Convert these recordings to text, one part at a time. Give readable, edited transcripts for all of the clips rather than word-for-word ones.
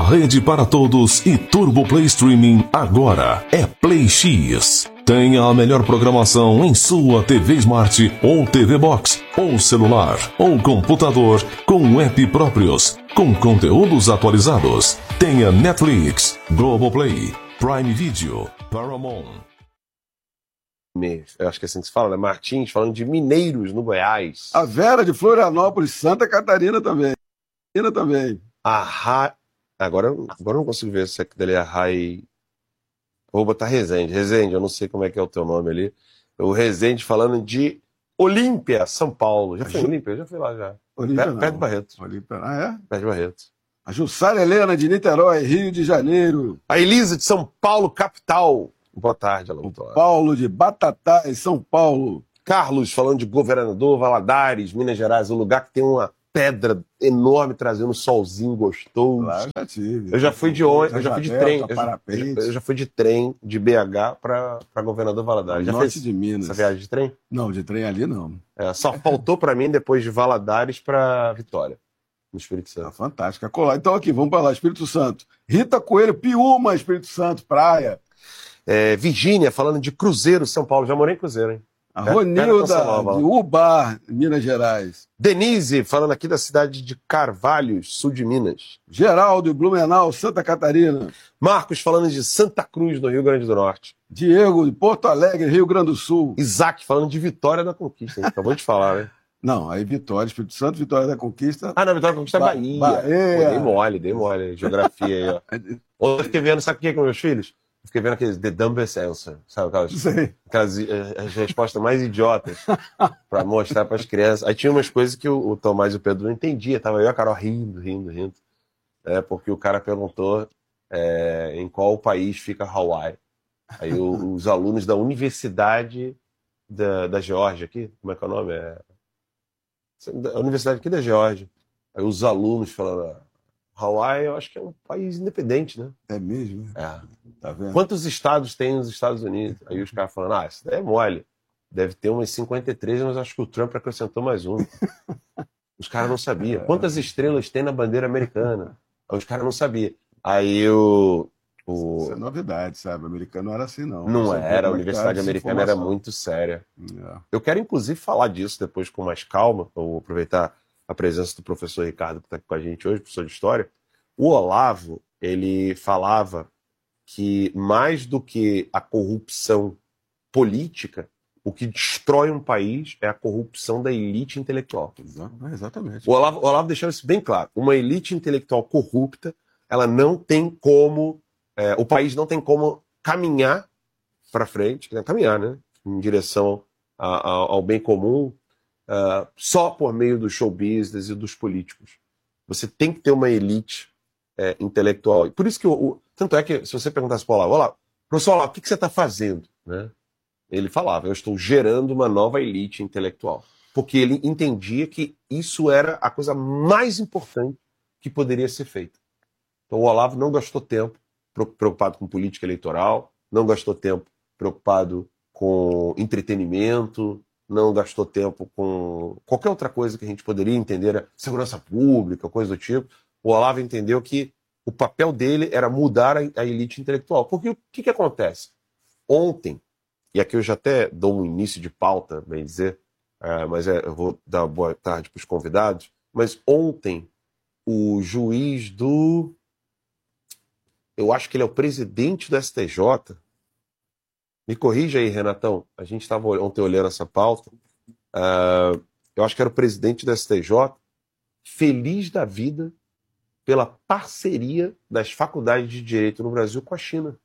rede para todos e Turbo Play Streaming agora é Play X. Tenha a melhor programação em sua TV Smart ou TV Box, ou celular, ou computador, com app próprios, com conteúdos atualizados. Tenha Netflix, Globoplay, Prime Video, Paramount. Eu acho que é assim que se fala, né? Martins falando de mineiros no Goiás. A Vera de Florianópolis, Santa Catarina também. Agora eu não consigo ver se aquilo ali é Rai. Vou botar Resende. Resende, eu não sei como é que é o teu nome ali. O Resende falando de Olímpia, São Paulo. Já foi em Olímpia? Já fui lá já. Perto de Barreto. Olímpia, Perto de Barreto. A Jussara Helena de Niterói, Rio de Janeiro. A Elisa de São Paulo, capital. Boa tarde, Alain. Paulo de Batatais, São Paulo. Carlos falando de Governador Valadares, Minas Gerais, um lugar que tem uma pedra enorme trazendo um solzinho gostoso. Lá eu já tive. Eu já fui de ônibus, eu já fui de trem. Eu Eu já fui de trem de BH para Governador Valadares. Já norte fez de Minas. essa viagem de trem? Não, de trem ali não. Só faltou para mim depois de Valadares para Vitória, no Espírito Santo. Fantástica. Então aqui, vamos para lá, Espírito Santo. Rita Coelho, Piúma, Espírito Santo, praia. Virgínia falando de Cruzeiro, São Paulo. Já morei em Cruzeiro, hein? A Ronilda, de Ubar, Minas Gerais. Denise, falando aqui da cidade de Carvalhos, sul de Minas. Geraldo, Blumenau, Santa Catarina. Marcos, falando de Santa Cruz, no Rio Grande do Norte. Diego, de Porto Alegre, Rio Grande do Sul. Isaac, falando de Vitória da Conquista. Acabou de falar, né? Não, aí Vitória, Espírito Santo, Vitória da Conquista. Não, Vitória da Conquista é Bahia. Dei mole. Geografia aí, ó. Ontem eu fiquei vendo, sabe o que é com meus filhos? Fiquei vendo aqueles The Dumbest Answer, sabe? Aquelas as respostas mais idiotas pra mostrar pras crianças. Aí tinha umas coisas que o Tomás e o Pedro não entendiam. Tava eu e a Carol rindo. Porque o cara perguntou em qual país fica Hawaii. Aí os alunos da Universidade da Geórgia aqui, como é que é o nome? A Universidade aqui da Geórgia. Aí os alunos falando... Hawaii, eu acho que é um país independente, né? É mesmo? Tá vendo? Quantos estados tem nos Estados Unidos? Aí os caras falando, isso daí é mole. Deve ter umas 53, mas acho que o Trump acrescentou mais um. Os caras não sabiam. Quantas estrelas tem na bandeira americana? Aí os caras não sabiam. Aí Isso é novidade, sabe? O americano não era assim, não. Não era, a Universidade Americana era muito séria. Eu quero, inclusive, falar disso depois com mais calma. Eu vou aproveitar a presença do professor Ricardo, que está aqui com a gente hoje, professor de História. O Olavo, ele falava que mais do que a corrupção política, o que destrói um país é a corrupção da elite intelectual. Exatamente. O Olavo deixava isso bem claro. Uma elite intelectual corrupta, ela não tem como... o país não tem como caminhar para frente, caminhar, né? Em direção ao bem comum, só por meio do show business e dos políticos. Você tem que ter uma elite intelectual. Por isso que tanto é que, se você perguntasse para o Olavo, professor Olavo, o que você está fazendo? Né? Ele falava, eu estou gerando uma nova elite intelectual. Porque ele entendia que isso era a coisa mais importante que poderia ser feita. Então o Olavo não gastou tempo preocupado com política eleitoral, não gastou tempo preocupado com entretenimento, não gastou tempo com qualquer outra coisa que a gente poderia entender, segurança pública, coisa do tipo. O Olavo entendeu que o papel dele era mudar a elite intelectual. Porque o que acontece? Ontem, e aqui eu já até dou um início de pauta, bem dizer, mas eu vou dar uma boa tarde para os convidados, mas ontem o juiz eu acho que ele é o presidente do STJ. Me corrija aí, Renatão. A gente estava ontem olhando essa pauta. Eu acho que era o presidente do STJ, feliz da vida pela parceria das faculdades de direito no Brasil com a China.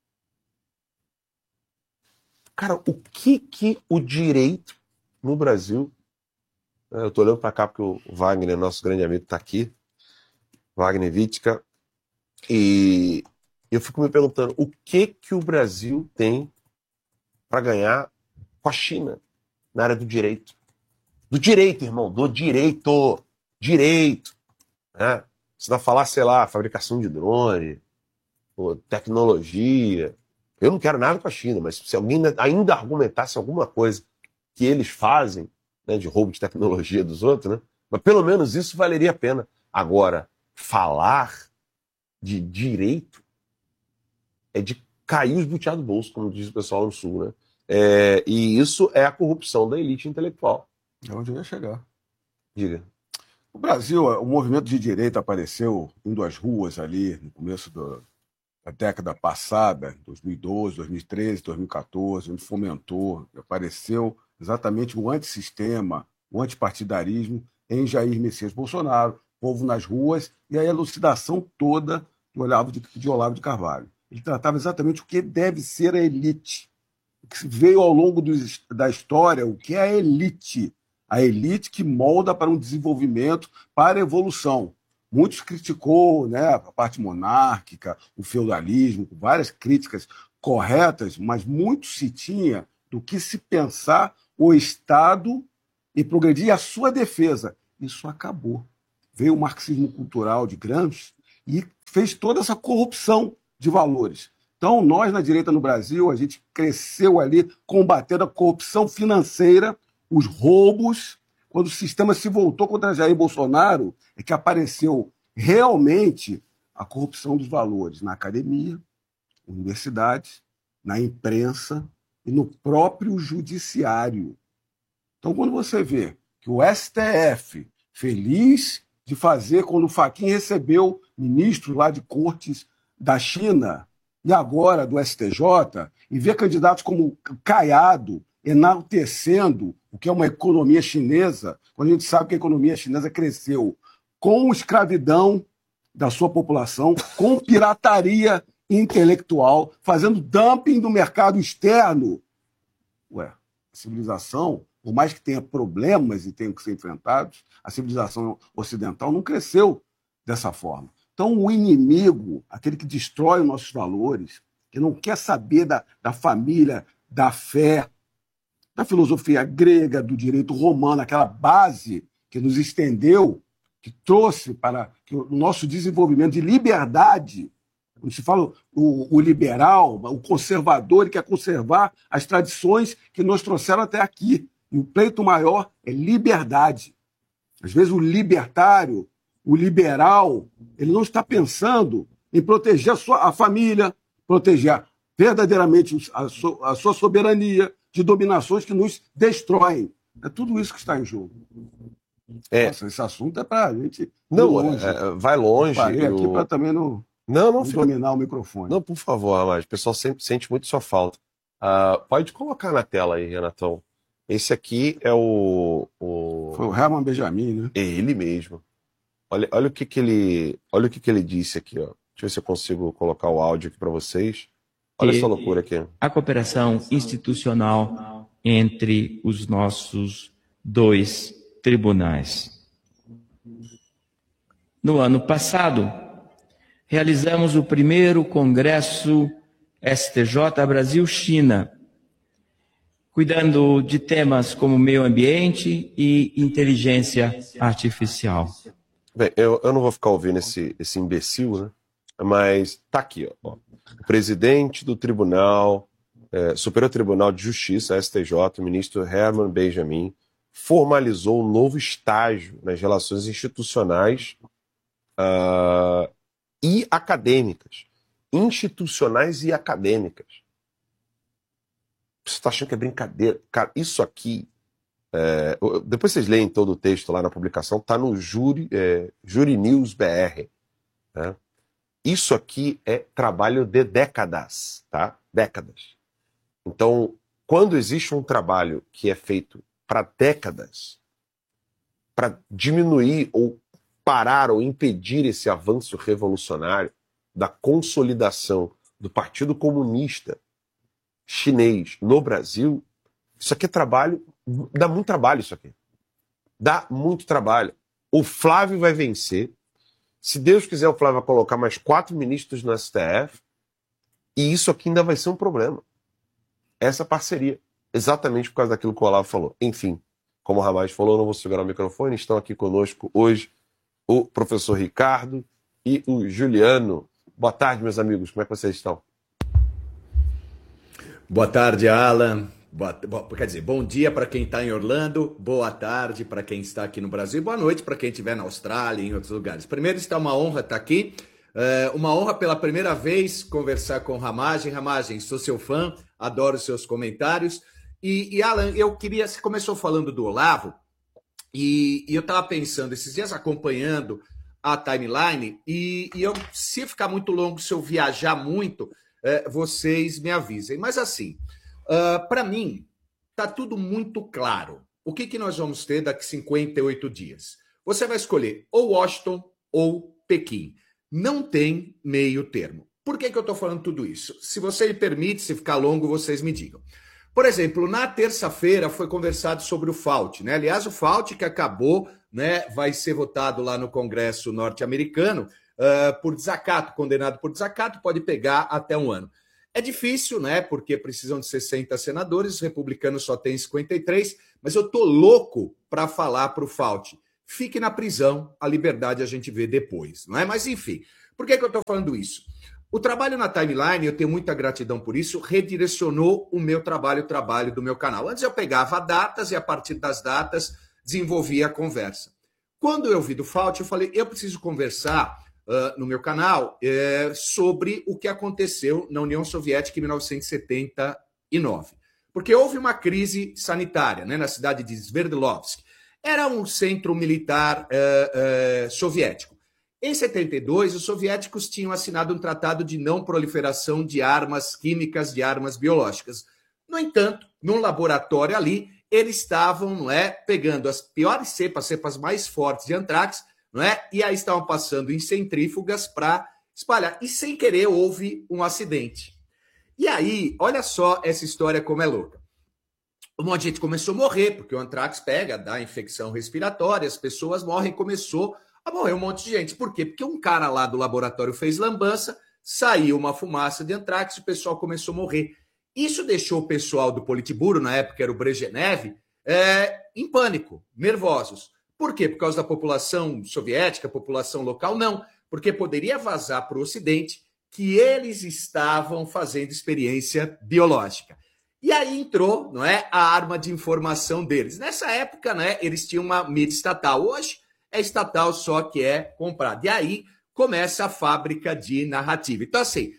Cara, o que o direito no Brasil... Eu estou olhando para cá porque o Wagner, nosso grande amigo, está aqui. Wagner Vitka. E eu fico me perguntando o que o Brasil tem para ganhar com a China na área do direito. Do direito, irmão, do direito. Direito. Né? Se vai falar, sei lá, fabricação de drone, tecnologia. Eu não quero nada com a China, mas se alguém ainda argumentasse alguma coisa que eles fazem, né, de roubo de tecnologia dos outros, né? Mas pelo menos isso valeria a pena. Agora, falar de direito é de cair os butiá do bolso, como diz o pessoal no Sul, né? E isso é a corrupção da elite intelectual. É onde eu ia chegar. Diga. No Brasil, o movimento de direita apareceu indo às ruas ali no começo da década passada, 2012, 2013, 2014, onde fomentou, apareceu exatamente o antissistema, o antipartidarismo em Jair Messias Bolsonaro, povo nas ruas, e a elucidação toda de Olavo de Carvalho. Ele tratava exatamente o que deve ser a elite, o que veio ao longo da história, o que é a elite que molda para um desenvolvimento, para a evolução. Muitos criticou, né, a parte monárquica, o feudalismo, várias críticas corretas, mas muito se tinha do que se pensar o Estado e progredir a sua defesa. Isso acabou. Veio o marxismo cultural de Gramsci e fez toda essa corrupção de valores. Então, nós, na direita no Brasil, a gente cresceu ali combatendo a corrupção financeira, os roubos. Quando o sistema se voltou contra Jair Bolsonaro, é que apareceu realmente a corrupção dos valores na academia, universidades, na imprensa e no próprio judiciário. Então, quando você vê que o STF, feliz de fazer, quando o Fachin recebeu ministros lá de cortes da China e agora do STJ, e vê candidatos como Caiado enaltecendo o que é uma economia chinesa, quando a gente sabe que a economia chinesa cresceu com escravidão da sua população, com pirataria intelectual, fazendo dumping do mercado externo. A civilização, por mais que tenha problemas e tenha que ser enfrentados, a civilização ocidental não cresceu dessa forma. Então, o inimigo, aquele que destrói os nossos valores, que não quer saber da família, da fé, da filosofia grega, do direito romano, aquela base que nos estendeu, que trouxe para o nosso desenvolvimento de liberdade. Quando se fala o liberal, o conservador, ele quer conservar as tradições que nos trouxeram até aqui. E o pleito maior é liberdade. Às vezes o libertário, o liberal, ele não está pensando em proteger a família, proteger verdadeiramente a sua soberania de dominações que nos destroem. É tudo isso que está em jogo. Nossa, esse assunto é para a gente... Vai longe. Parei aqui para também não dominar o microfone. Não, por favor, Ramage. O pessoal sempre sente muito sua falta. Pode colocar na tela aí, Renatão. Esse aqui é Foi o Herman Benjamin, né? É ele mesmo. Olha o que ele disse aqui, ó. Deixa eu ver se eu consigo colocar o áudio aqui para vocês. Olha essa loucura aqui. A cooperação institucional entre os nossos dois tribunais. No ano passado, realizamos o primeiro Congresso STJ Brasil-China, cuidando de temas como meio ambiente e inteligência artificial. Bem, eu não vou ficar ouvindo esse imbecil, né? Mas tá aqui, ó. O presidente do Tribunal, Superior Tribunal de Justiça, STJ, o ministro Herman Benjamin, formalizou um novo estágio nas relações institucionais e acadêmicas. Institucionais e acadêmicas. Você está achando que é brincadeira? Cara, isso aqui... depois vocês leem todo o texto lá na publicação, está no Juri News BR. Né? Isso aqui é trabalho de décadas, tá? Décadas. Então, quando existe um trabalho que é feito para décadas, para diminuir ou parar ou impedir esse avanço revolucionário da consolidação do Partido Comunista Chinês no Brasil, isso aqui é trabalho, dá muito trabalho isso aqui. Dá muito trabalho. O Flávio vai vencer. Se Deus quiser, o Flávio vai colocar mais 4 ministros no STF e isso aqui ainda vai ser um problema. Essa parceria. Exatamente por causa daquilo que o Olavo falou. Enfim, como o Ramage falou, eu não vou segurar o microfone. Estão aqui conosco hoje o professor Ricardo e o Juliano. Boa tarde, meus amigos. Como é que vocês estão? Boa tarde, Alan. Quer dizer, bom dia para quem está em Orlando, boa tarde para quem está aqui no Brasil, boa noite para quem estiver na Austrália e em outros lugares. Primeiro, está uma honra estar aqui. Uma honra pela primeira vez conversar com Ramagem. Ramagem, sou seu fã, adoro seus comentários. E Alan, você começou falando do Olavo, e eu estava pensando, esses dias acompanhando a timeline, e se ficar muito longo, se eu viajar muito, vocês me avisem. Mas assim, para mim, está tudo muito claro. O que nós vamos ter daqui 58 dias? Você vai escolher ou Washington ou Pequim. Não tem meio termo. Por que eu estou falando tudo isso? Se você me permite, se ficar longo, vocês me digam. Por exemplo, na terça-feira foi conversado sobre o FAUT, né? Aliás, o FAUT que acabou, né, vai ser votado lá no Congresso norte-americano por desacato, condenado por desacato, pode pegar até 1 ano. É difícil, né? Porque precisam de 60 senadores, os republicanos só têm 53, mas eu tô louco para falar para o FAUT. Fique na prisão, a liberdade a gente vê depois, não é? Mas enfim, por que eu estou falando isso? O trabalho na timeline, eu tenho muita gratidão por isso, redirecionou o meu trabalho, o trabalho do meu canal. Antes eu pegava datas e a partir das datas desenvolvia a conversa. Quando eu vi do FAUT, eu falei, eu preciso conversar no meu canal sobre o que aconteceu na União Soviética em 1979. Porque houve uma crise sanitária, né, na cidade de Sverdlovsk. Era um centro militar soviético. Em 72, os soviéticos tinham assinado um tratado de não proliferação de armas químicas, de armas biológicas. No entanto, num laboratório ali, eles estavam pegando as piores cepas mais fortes de antrax, e aí estavam passando em centrífugas para espalhar. E sem querer houve um acidente. E aí, olha só essa história como é louca. Um monte de gente começou a morrer, porque o antrax dá infecção respiratória, as pessoas morrem, começou a morrer um monte de gente. Por quê? Porque um cara lá do laboratório fez lambança, saiu uma fumaça de antrax e o pessoal começou a morrer. Isso deixou o pessoal do Politburo, na época era o Brezhnev, em pânico, nervosos. Por quê? Por causa da população soviética, população local? Não, porque poderia vazar para o Ocidente que eles estavam fazendo experiência biológica. E aí entrou, a arma de informação deles. Nessa época, eles tinham uma mídia estatal. Hoje é estatal, só que é comprado. E aí começa a fábrica de narrativa. Então, assim,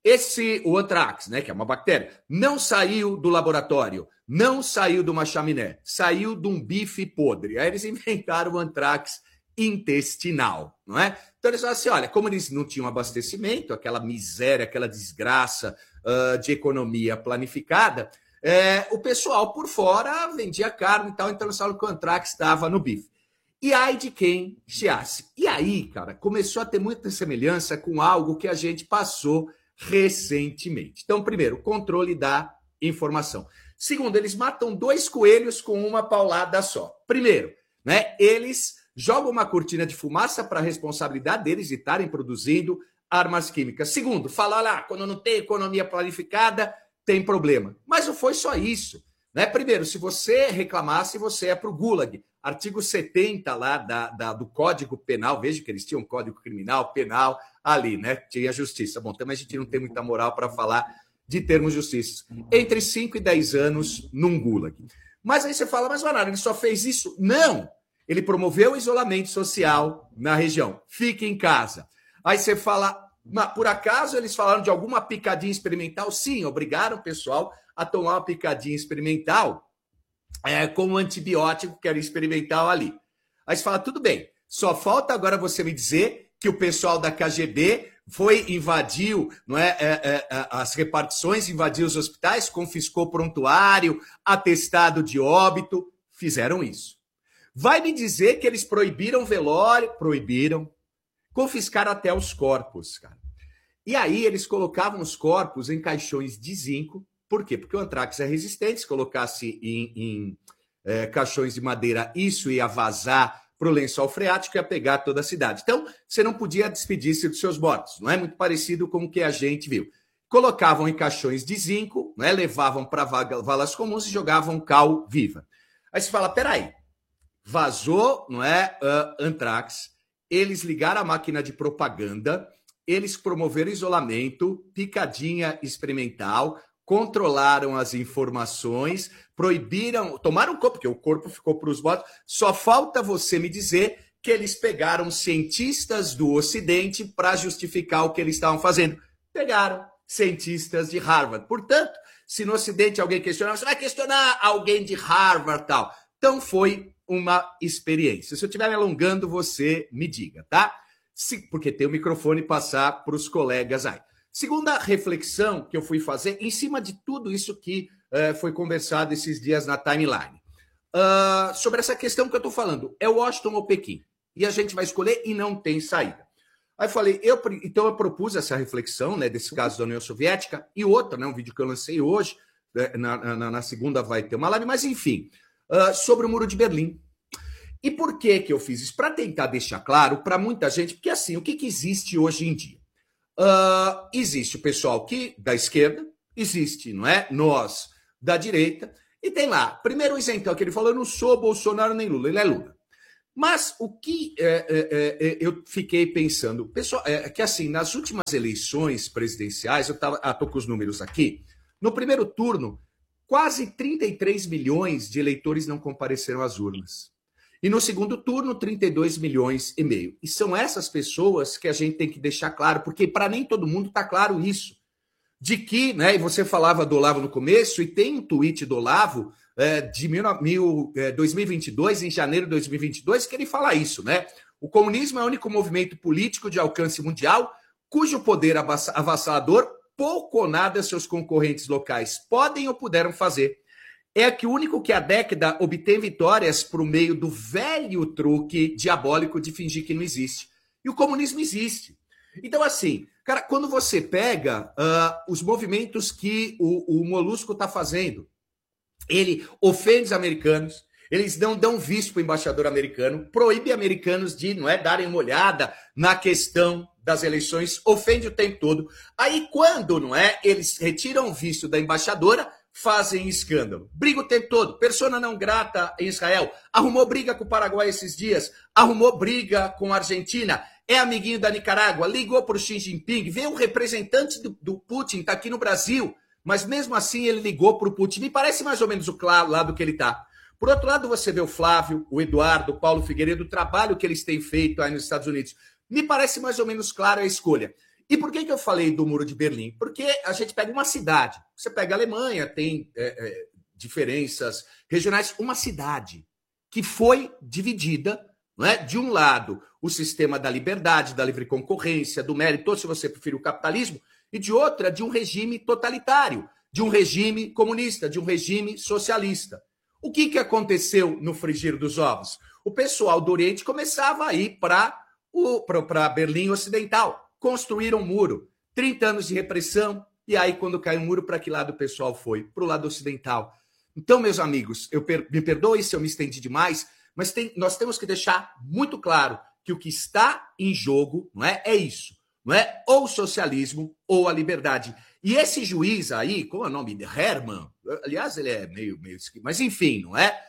o antrax, que é uma bactéria, não saiu do laboratório, não saiu de uma chaminé, saiu de um bife podre. Aí eles inventaram o antrax intestinal, não é? Então eles falaram assim, olha, como eles não tinham abastecimento, aquela miséria, aquela desgraça de economia planificada, o pessoal por fora vendia carne e tal, então eles falaram que o antrax estava no bife. E ai de quem chiasse. E aí, cara, começou a ter muita semelhança com algo que a gente passou recentemente. Então, primeiro, controle da informação. Segundo, eles matam 2 coelhos com uma paulada só. Primeiro, eles jogam uma cortina de fumaça para a responsabilidade deles de estarem produzindo armas químicas. Segundo, falam lá, quando não tem economia planificada, tem problema. Mas não foi só isso. Primeiro, se você reclamasse, você é para o Gulag. Artigo 70 lá do Código Penal, veja que eles tinham um Código Criminal, Penal ali, tinha justiça. Bom, também a gente não tem muita moral para falar de termos justiça. Entre 5 e 10 anos num Gulag. Mas aí você fala, mas Vanara, ele só fez isso? Não! Ele promoveu o isolamento social na região. Fique em casa. Aí você fala, por acaso eles falaram de alguma picadinha experimental? Sim, obrigaram o pessoal a tomar uma picadinha experimental com um antibiótico que era experimental ali. Aí você fala, tudo bem, só falta agora você me dizer que o pessoal da KGB invadiu as repartições, invadiu os hospitais, confiscou prontuário, atestado de óbito, fizeram isso. Vai me dizer que eles proibiram velório? Proibiram. Confiscaram até os corpos, cara. E aí eles colocavam os corpos em caixões de zinco. Por quê? Porque o antrax é resistente. Se colocasse em caixões de madeira, isso ia vazar para o lençol freático e ia pegar toda a cidade. Então, você não podia despedir-se dos seus mortos. Não é muito parecido com o que a gente viu. Colocavam em caixões de zinco, levavam para valas comuns e jogavam cal viva. Aí você fala, peraí, vazou, antrax, eles ligaram a máquina de propaganda, eles promoveram isolamento, picadinha experimental, controlaram as informações, proibiram, tomaram o corpo, porque o corpo ficou para os mortos. Só falta você me dizer que eles pegaram cientistas do Ocidente para justificar o que eles estavam fazendo. Pegaram cientistas de Harvard. Portanto, se no Ocidente alguém questionar, você vai questionar alguém de Harvard e tal. Então foi uma experiência. Se eu estiver me alongando, você me diga, tá? Porque tem o microfone passar para os colegas aí. Segunda reflexão que eu fui fazer, em cima de tudo isso que foi conversado esses dias na timeline. Sobre essa questão que eu estou falando, é Washington ou Pequim? E a gente vai escolher e não tem saída. Aí eu falei, então eu propus essa reflexão, né, desse caso da União Soviética, e outra, né, um vídeo que eu lancei hoje, na segunda vai ter uma live, mas enfim, sobre o Muro de Berlim. E por que eu fiz isso? Para tentar deixar claro para muita gente, porque assim, o que existe hoje em dia? Existe o pessoal da esquerda, existe, não é? Nós, da direita, e tem lá, primeiro isentão que ele falou, eu não sou Bolsonaro nem Lula, ele é Lula. Mas o que eu fiquei pensando, pessoal, que assim, nas últimas eleições presidenciais, eu estou com os números aqui, no primeiro turno, quase 33 milhões de eleitores não compareceram às urnas. E no segundo turno, 32 milhões e meio. E são essas pessoas que a gente tem que deixar claro, porque para nem todo mundo está claro isso. De que, né, e você falava do Olavo no começo, e tem um tweet do Olavo de 2022, em janeiro de 2022, que ele fala isso, né? O comunismo é o único movimento político de alcance mundial cujo poder avassalador pouco ou nada seus concorrentes locais podem ou puderam fazer. É que o único que há década obtém vitórias por meio do velho truque diabólico de fingir que não existe. E o comunismo existe. Então, assim, cara, quando você pega os movimentos que o Molusco está fazendo, ele ofende os americanos, eles não dão visto para o embaixador americano, proíbe americanos de darem uma olhada na questão das eleições, ofende o tempo todo. Aí, quando eles retiram o visto da embaixadora, fazem escândalo. Briga o tempo todo. Persona não grata em Israel. Arrumou briga com o Paraguai esses dias. Arrumou briga com a Argentina. É amiguinho da Nicarágua. Ligou para o Xi Jinping. Veio um representante do Putin, está aqui no Brasil. Mas mesmo assim ele ligou para o Putin. Me parece mais ou menos o lado que ele está. Por outro lado, você vê o Flávio, o Eduardo, o Paulo Figueiredo, o trabalho que eles têm feito aí nos Estados Unidos. Me parece mais ou menos clara a escolha. E por que eu falei do Muro de Berlim? Porque a gente pega uma cidade. Você pega a Alemanha, tem diferenças regionais. Uma cidade que foi dividida, de um lado, o sistema da liberdade, da livre concorrência, do mérito, se você preferir o capitalismo, e de outra, de um regime totalitário, de um regime comunista, de um regime socialista. O que aconteceu no frigir dos ovos? O pessoal do Oriente começava a ir para Berlim Ocidental. Construíram um muro, 30 anos de repressão, e aí quando caiu o muro, para que lado o pessoal foi? Para o lado ocidental. Então, meus amigos, me perdoe se eu me estendi demais, mas nós temos que deixar muito claro que o que está em jogo é isso, ou o socialismo ou a liberdade. E esse juiz aí, como é o nome? Herman, aliás, ele é meio mas enfim,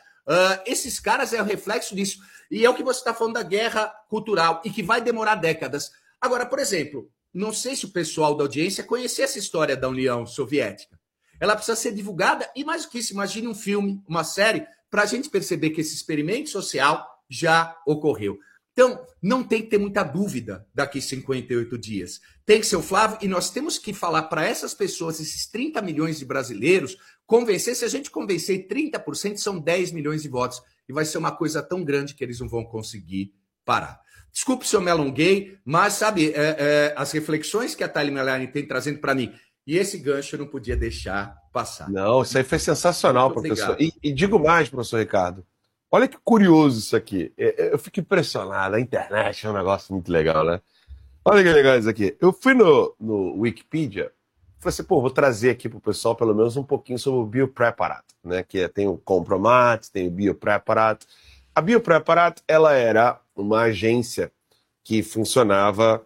esses caras é o reflexo disso. E é o que você está falando da guerra cultural, e que vai demorar décadas. Agora, por exemplo, não sei se o pessoal da audiência conhecia essa história da União Soviética. Ela precisa ser divulgada, e mais do que isso, imagine um filme, uma série, para a gente perceber que esse experimento social já ocorreu. Então, não tem que ter muita dúvida daqui a 58 dias. Tem que ser o Flávio, e nós temos que falar para essas pessoas, esses 30 milhões de brasileiros, convencer, se a gente convencer 30%, são 10 milhões de votos, e vai ser uma coisa tão grande que eles não vão conseguir parar. Desculpe se eu me alonguei, mas, sabe, as reflexões que a timeline tem trazendo para mim, e esse gancho eu não podia deixar passar. Não, isso aí foi sensacional, muito professor. E digo mais, professor Ricardo, olha que curioso isso aqui. Eu fico impressionado, a internet é um negócio muito legal, né? Olha que legal isso aqui. Eu fui no Wikipedia, falei assim, vou trazer aqui para o pessoal pelo menos um pouquinho sobre o biopreparato, né? Que tem o Compromat, tem o biopreparato. A Biopreparato, ela era uma agência que funcionava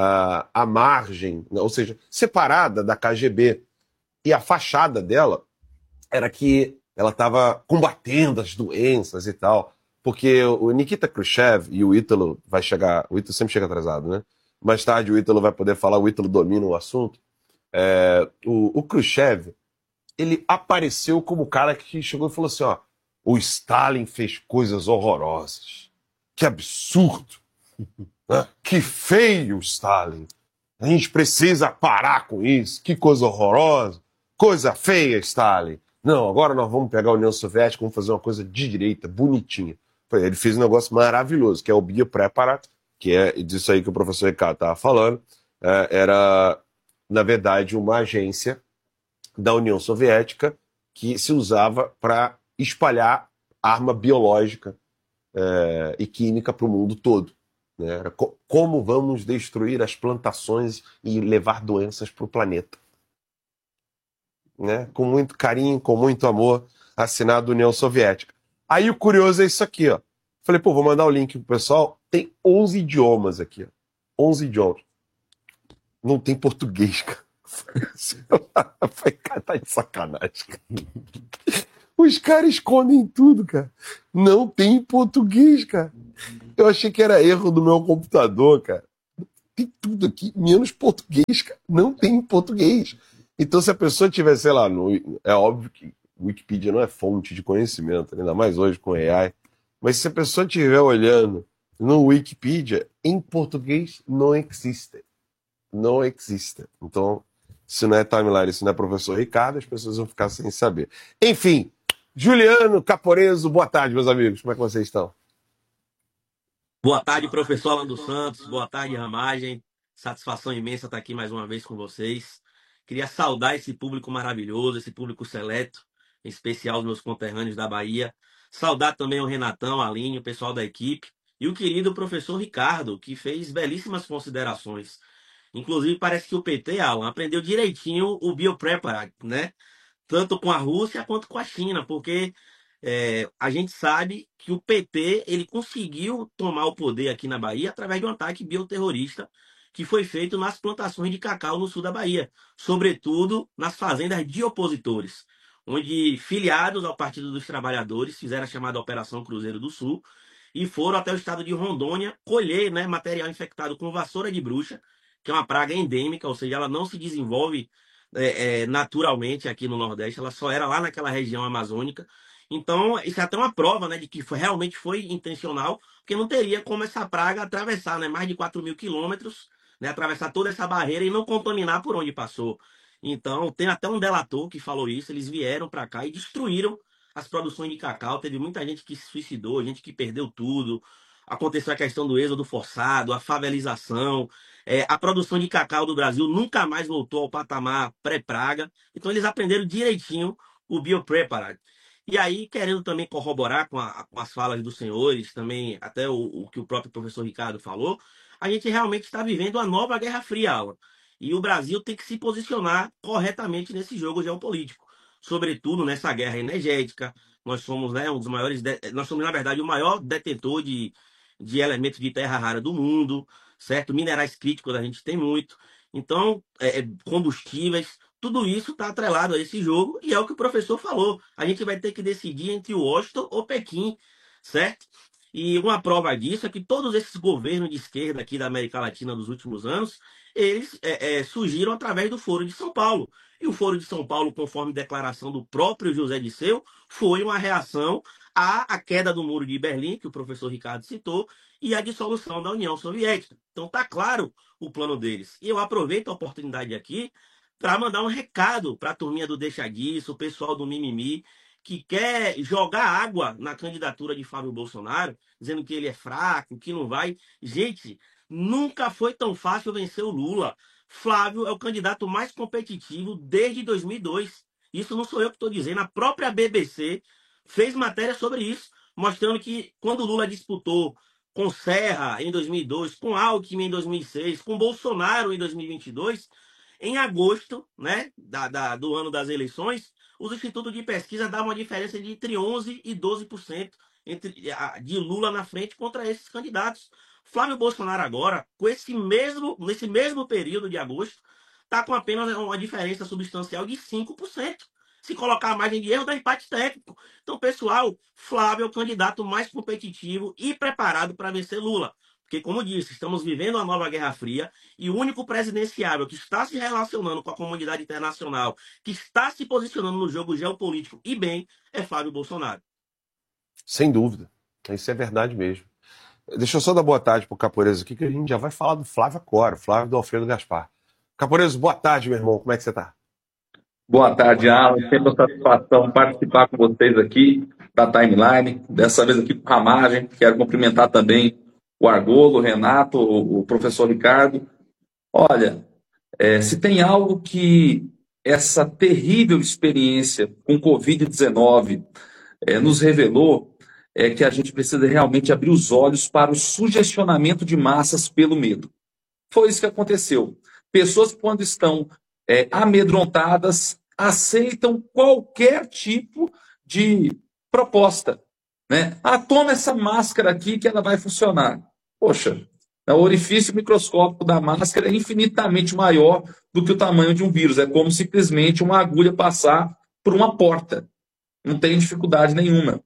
à margem, ou seja, separada da KGB. E a fachada dela era que ela estava combatendo as doenças e tal, porque o Nikita Khrushchev e o Ítalo vai chegar, o Ítalo sempre chega atrasado, né? Mais tarde o Ítalo vai poder falar, o Ítalo domina o assunto. O Khrushchev, ele apareceu como o cara que chegou e falou assim, o Stalin fez coisas horrorosas. Que absurdo! Né? Que feio, Stalin! A gente precisa parar com isso. Que coisa horrorosa! Coisa feia, Stalin! Não, agora nós vamos pegar a União Soviética, vamos fazer uma coisa de direita, bonitinha. Ele fez um negócio maravilhoso, que é o Biopreparat, que é disso aí que o professor Ricardo estava falando. Era, na verdade, uma agência da União Soviética que se usava para espalhar arma biológica e química para o mundo todo. Né? Era como vamos destruir as plantações e levar doenças para o planeta. Né? Com muito carinho, com muito amor, assinado União Soviética. Aí o curioso é isso aqui, ó. Falei, pô, vou mandar o link pro pessoal. Tem 11 idiomas aqui, ó. 11 idiomas. Não tem português, cara. Falei, cara, tá de sacanagem, cara. Os caras escondem tudo, cara. Não tem português, cara. Eu achei que era erro do meu computador, cara. Tem tudo aqui, menos português, cara. Não tem português. Então, se a pessoa tiver, sei lá, é óbvio que Wikipedia não é fonte de conhecimento, ainda mais hoje com AI, mas se a pessoa estiver olhando no Wikipedia, em português não existe. Não existe. Então, se não é timeline, se não é professor Ricardo, as pessoas vão ficar sem saber. Enfim, Juliano Caporeso, boa tarde, meus amigos. Como é que vocês estão? Boa tarde, professor Alan dos Santos. Boa tarde, Ramagem. Satisfação imensa estar aqui mais uma vez com vocês. Queria saudar esse público maravilhoso, esse público seleto, em especial os meus conterrâneos da Bahia. Saudar também o Renatão, a Aline, o pessoal da equipe e o querido professor Ricardo, que fez belíssimas considerações. Inclusive, parece que o PT, Alan, aprendeu direitinho o Biopreparat, né? Tanto com a Rússia quanto com a China, porque a gente sabe que o PT ele conseguiu tomar o poder aqui na Bahia através de um ataque bioterrorista que foi feito nas plantações de cacau no sul da Bahia, sobretudo nas fazendas de opositores, onde filiados ao Partido dos Trabalhadores fizeram a chamada Operação Cruzeiro do Sul e foram até o estado de Rondônia colher, né, material infectado com vassoura de bruxa, que é uma praga endêmica, ou seja, ela não se desenvolve naturalmente aqui no Nordeste, ela só era lá naquela região amazônica. Então, isso é até uma prova, né, de que realmente foi intencional, porque não teria como essa praga atravessar, né, mais de 4.000 quilômetros, né, atravessar toda essa barreira e não contaminar por onde passou. Então, tem até um delator que falou isso, eles vieram para cá e destruíram as produções de cacau. Teve muita gente que se suicidou, gente que perdeu tudo. Aconteceu a questão do êxodo forçado, a favelização. A produção de cacau do Brasil nunca mais voltou ao patamar pré-praga. Então, eles aprenderam direitinho o Biopreparat. E aí, querendo também corroborar com as falas dos senhores, também até o que o próprio professor Ricardo falou, a gente realmente está vivendo a nova Guerra Fria, Alan. E o Brasil tem que se posicionar corretamente nesse jogo geopolítico, sobretudo nessa guerra energética. Nós somos, né, um dos maiores, nós somos, na verdade, o maior detentor de elementos de terra rara do mundo, certo? Minerais críticos a gente tem muito. Então, combustíveis, tudo isso está atrelado a esse jogo e é o que o professor falou. A gente vai ter que decidir entre Washington ou Pequim, certo? E uma prova disso é que todos esses governos de esquerda aqui da América Latina dos últimos anos, eles surgiram através do Foro de São Paulo. E o Foro de São Paulo, conforme declaração do próprio José Dirceu, foi uma reação à queda do Muro de Berlim, que o professor Ricardo citou, e à dissolução da União Soviética. Então está claro o plano deles. E eu aproveito a oportunidade aqui para mandar um recado para a turminha do Deixa Disso, o pessoal do Mimimi, que quer jogar água na candidatura de Fábio Bolsonaro, dizendo que ele é fraco, que não vai. Gente, nunca foi tão fácil vencer o Lula. Flávio é o candidato mais competitivo desde 2002. Isso não sou eu que estou dizendo, a própria BBC fez matéria sobre isso, mostrando que quando o Lula disputou com Serra em 2002, com Alckmin em 2006, com Bolsonaro em 2022, em agosto, né, do ano das eleições, os institutos de pesquisa dão uma diferença de entre 11% e 12% de Lula na frente contra esses candidatos. Flávio Bolsonaro agora, nesse mesmo período de agosto, está com apenas uma diferença substancial de 5%. Se colocar a margem de erro, dá empate técnico. Então, pessoal, Flávio é o candidato mais competitivo e preparado para vencer Lula. Porque, como disse, estamos vivendo uma nova Guerra Fria e o único presidenciável que está se relacionando com a comunidade internacional, que está se posicionando no jogo geopolítico e bem, é Flávio Bolsonaro. Sem dúvida. Isso é verdade mesmo. Deixa eu só dar boa tarde pro Caporeso aqui, que a gente já vai falar do Flávio agora, Flávio do Alfredo Gaspar. Caporeso, boa tarde, meu irmão. Como é que você tá? Boa tarde, Alan. Sempre uma satisfação participar com vocês aqui da Timeline. Dessa vez aqui com Ramagem. Quero cumprimentar também o Argolo, o Renato, o professor Ricardo. Olha, se tem algo que essa terrível experiência com Covid-19 nos revelou, é que a gente precisa realmente abrir os olhos para o sugestionamento de massas pelo medo. Foi isso que aconteceu. Pessoas que, quando estão amedrontadas, aceitam qualquer tipo de proposta, né? Toma essa máscara aqui que ela vai funcionar. Poxa, o orifício microscópico da máscara é infinitamente maior do que o tamanho de um vírus. É como simplesmente uma agulha passar por uma porta. Não tem dificuldade nenhuma.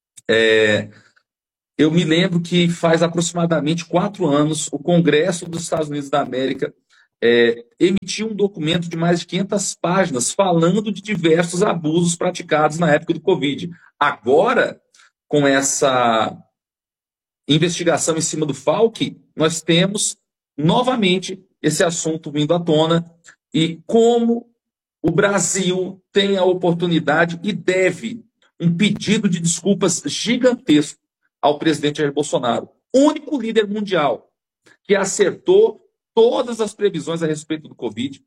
Eu me lembro que faz aproximadamente 4 anos, o Congresso dos Estados Unidos da América emitiu um documento de mais de 500 páginas falando de diversos abusos praticados na época do Covid. Agora, com essa investigação em cima do Falk, nós temos novamente esse assunto vindo à tona e como o Brasil tem a oportunidade e deve um pedido de desculpas gigantesco ao presidente Jair Bolsonaro, único líder mundial que acertou todas as previsões a respeito do Covid.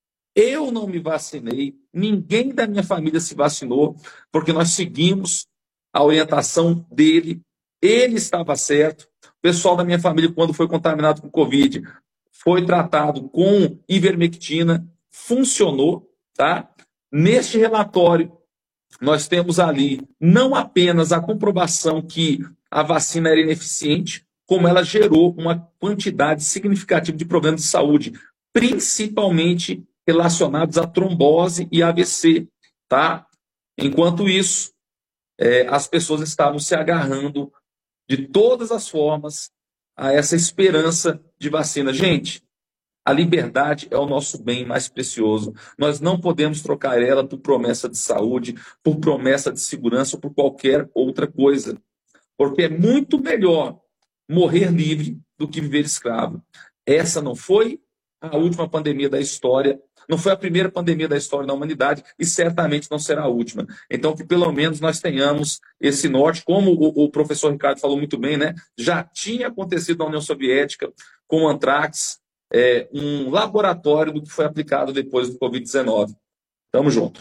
Eu não me vacinei, ninguém da minha família se vacinou, porque nós seguimos a orientação dele, ele estava certo. O pessoal da minha família, quando foi contaminado com Covid, foi tratado com ivermectina, funcionou, tá? Neste relatório, nós temos ali não apenas a comprovação que a vacina era ineficiente, como ela gerou uma quantidade significativa de problemas de saúde, principalmente relacionados à trombose e AVC, tá? Enquanto isso, as pessoas estavam se agarrando de todas as formas a essa esperança de vacina. Gente, a liberdade é o nosso bem mais precioso. Nós não podemos trocar ela por promessa de saúde, por promessa de segurança ou por qualquer outra coisa. Porque é muito melhor morrer livre do que viver escravo. Essa não foi a última pandemia da história, não foi a primeira pandemia da história da humanidade e certamente não será a última. Então, que pelo menos nós tenhamos esse norte, como o professor Ricardo falou muito bem, né? Já tinha acontecido na União Soviética com o antrax, um laboratório do que foi aplicado depois do Covid-19. Tamo junto.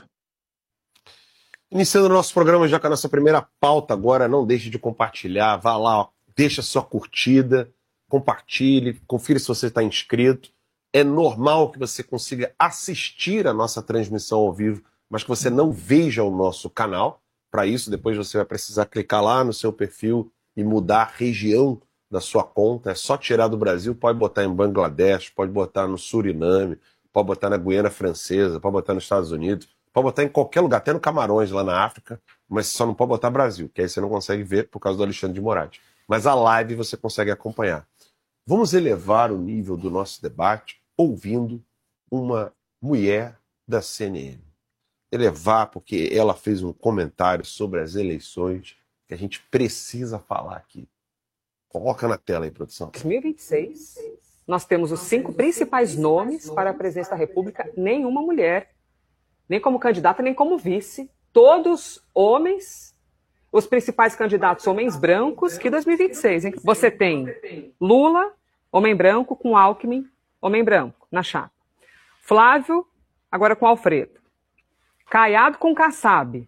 Iniciando o nosso programa já com a nossa primeira pauta agora, não deixe de compartilhar, vá lá, ó, deixa sua curtida, compartilhe, confira se você está inscrito. É normal que você consiga assistir a nossa transmissão ao vivo, mas que você não veja o nosso canal. Para isso, depois você vai precisar clicar lá no seu perfil e mudar a região da sua conta. É só tirar do Brasil, pode botar em Bangladesh, pode botar no Suriname, pode botar na Guiana Francesa, pode botar nos Estados Unidos, pode botar em qualquer lugar, até no Camarões, lá na África, mas só não pode botar Brasil, que aí você não consegue ver por causa do Alexandre de Moraes. Mas a live você consegue acompanhar. Vamos elevar o nível do nosso debate ouvindo uma mulher da CNN. Elevar porque ela fez um comentário sobre as eleições que a gente precisa falar aqui. Coloca na tela aí, produção. 2026, nós temos os 5 principais nomes para a presidência da República, nenhuma mulher, nem como candidata, nem como vice, todos homens. Os principais candidatos, homens brancos, que 2026, hein? Você tem Lula, homem branco, com Alckmin, homem branco, na chapa. Flávio, agora com Alfredo. Caiado com Kassab.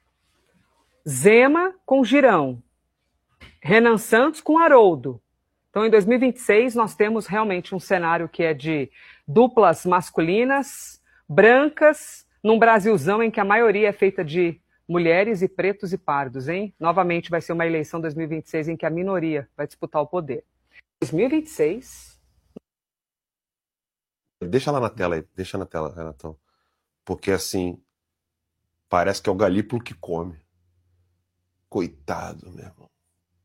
Zema com Girão. Renan Santos com Haroldo. Então, em 2026, nós temos realmente um cenário que é de duplas masculinas, brancas, num Brasilzão em que a maioria é feita de mulheres e pretos e pardos, hein? Novamente vai ser uma eleição 2026 em que a minoria vai disputar o poder. 2026... Deixa lá na tela aí, deixa na tela, Renatão. Porque assim, parece que é o galípolo que come. Coitado, meu irmão.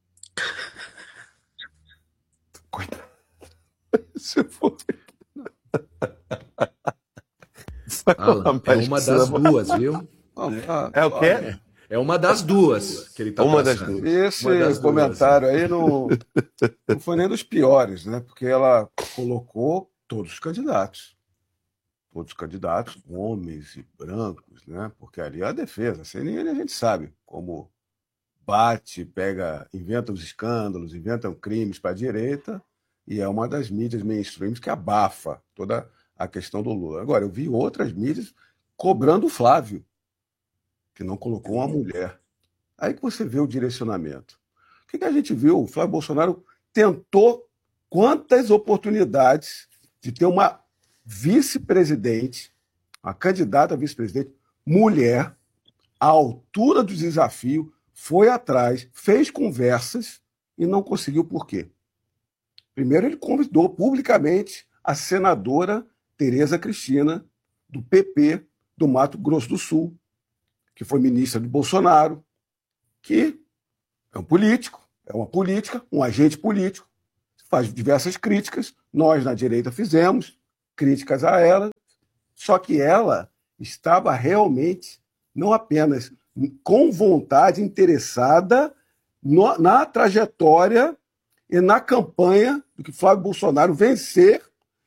Coitado. Se for... Alan, é uma das duas, viu? É o quê? É uma das duas que ele está Uma das passando. duas. Esse comentário aí não foi nem dos piores, né? Porque ela colocou todos os candidatos. Todos os candidatos, homens e brancos, né? Porque ali é a defesa. Sem ele a gente sabe como bate, pega, inventa os escândalos, inventa crimes para a direita, e é uma das mídias mainstreams que abafa toda a questão do Lula. Agora, eu vi outras mídias cobrando o Flávio, que não colocou uma mulher. Aí que você vê o direcionamento. O que a gente viu? O Flávio Bolsonaro tentou quantas oportunidades de ter uma vice-presidente, a candidata a vice-presidente, mulher, à altura do desafio, foi atrás, fez conversas e não conseguiu por quê? Primeiro, ele convidou publicamente a senadora Tereza Cristina, do PP, do Mato Grosso do Sul, que foi ministra de Bolsonaro, que é um político, é uma política, um agente político, faz diversas críticas, nós na direita fizemos críticas a ela, só que ela estava realmente, não apenas com vontade, interessada na trajetória e na campanha do que Flávio Bolsonaro vencer